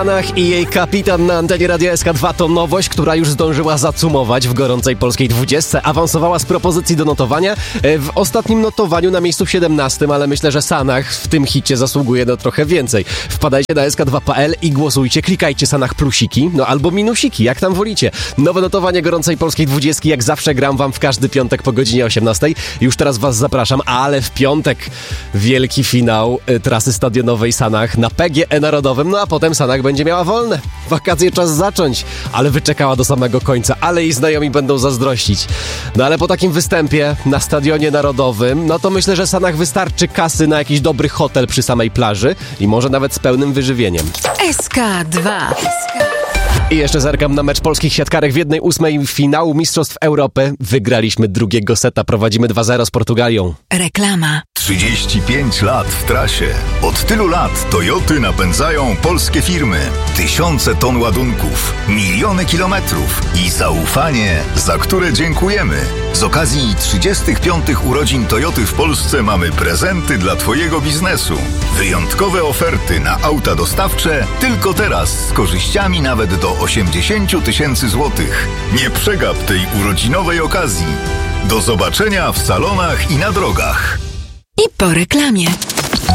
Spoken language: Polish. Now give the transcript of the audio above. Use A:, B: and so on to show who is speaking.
A: Sanach i jej kapitan na antenie Radia SK2 to nowość, która już zdążyła zacumować w gorącej polskiej 20. Awansowała z propozycji do notowania. W ostatnim notowaniu na miejscu 17, ale myślę, że Sanach w tym hicie zasługuje na trochę więcej. Wpadajcie na sk2.pl i głosujcie, klikajcie Sanach plusiki, no albo minusiki, jak tam wolicie. Nowe notowanie gorącej polskiej 20, jak zawsze gram wam w każdy piątek po godzinie 18. Już teraz was zapraszam, ale w piątek wielki finał trasy stadionowej Sanach na PGE Narodowym, no a potem Sanach będzie miała wolne. Wakacje czas zacząć, ale wyczekała do samego końca, ale jej znajomi będą zazdrościć. No ale po takim występie na Stadionie Narodowym, no to myślę, że Sanach wystarczy kasy na jakiś dobry hotel przy samej plaży i może nawet z pełnym wyżywieniem.
B: SK2.
A: I jeszcze zerkam na mecz polskich siatkarek w 1/8 finału Mistrzostw Europy. Wygraliśmy drugiego seta, prowadzimy 2-0 z Portugalią.
B: Reklama.
C: 35 lat w trasie. Od tylu lat Toyoty napędzają polskie firmy. Tysiące ton ładunków, miliony kilometrów i zaufanie, za które dziękujemy. Z okazji 35 urodzin Toyoty w Polsce mamy prezenty dla Twojego biznesu. Wyjątkowe oferty na auta dostawcze tylko teraz z korzyściami nawet do 80 000 złotych. Nie przegap tej urodzinowej okazji. Do zobaczenia w salonach i na drogach.
B: I po reklamie.